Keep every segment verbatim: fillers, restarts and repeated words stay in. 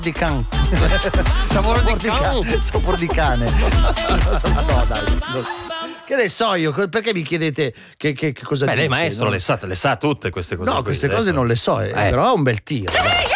di can. Sapore di can. Sapore di cane. No, dai. Che ne so io, perché mi chiedete che, che, che cosa Beh, dice? lei maestro no? le, sa, le sa tutte queste cose. No, qui, queste adesso. cose non le so, eh, Eh. però è un bel tiro.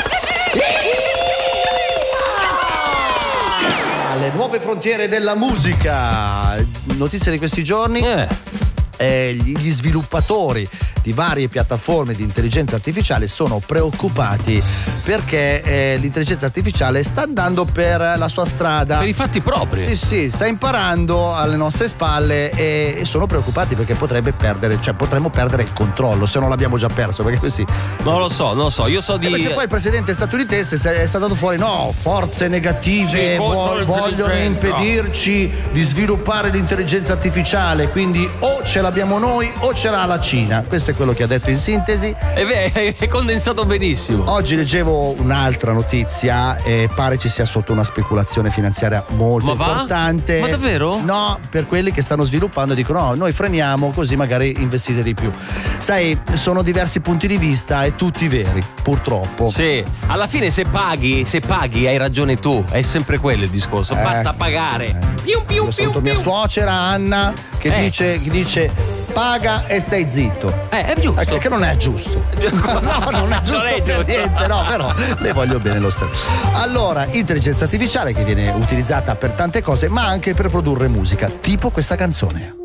Le nuove frontiere della musica. Notizie di questi giorni. Eh. Eh, gli gli sviluppatori di varie piattaforme di intelligenza artificiale sono preoccupati perché eh, l'intelligenza artificiale sta andando per la sua strada. Per i fatti propri. Sì, sì, sta imparando alle nostre spalle e, e sono preoccupati perché potrebbe perdere, cioè potremmo perdere il controllo se non l'abbiamo già perso, perché così. Non lo so, non lo so. Io so di. Invece poi il presidente statunitense è è stato fuori, no, forze negative Sì, contro vo- vogliono l'intelligenza. impedirci di sviluppare l'intelligenza artificiale, quindi o ce l'abbiamo noi o ce l'ha la Cina. Questo è quello che ha detto in sintesi. È, ve- è condensato benissimo. Oggi leggevo un'altra notizia e pare ci sia sotto una speculazione finanziaria molto Ma va? importante. Ma davvero? No, per quelli che stanno sviluppando dicono no, noi freniamo così magari investite di più. Sai, sono diversi punti di vista e tutti veri, purtroppo. Sì, alla fine se paghi, se paghi hai ragione tu, è sempre quello il discorso, Eh, basta pagare. eh. Piu, più, Io saluto più, mia più. suocera Anna che Eh. dice, che dice paga e stai zitto. Eh, è giusto. Ecco, che non è giusto. No, non è giusto Non è per giusto. niente, no, però le voglio bene lo stesso. Allora, intelligenza artificiale che viene utilizzata per tante cose, ma anche per produrre musica, tipo questa canzone.